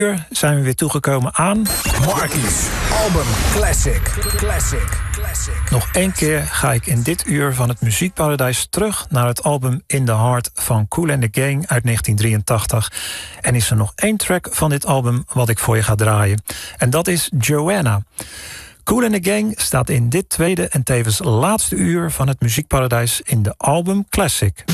zijn we weer toegekomen aan Marky's Album Classic. Nog één keer ga ik in dit uur van het Muziekparadijs terug naar het album In the Heart van Kool and the Gang uit 1983. En is er nog één track van dit album wat ik voor je ga draaien. En dat is Joanna. Kool and the Gang staat in dit tweede en tevens laatste uur van het Muziekparadijs in de Album Classic.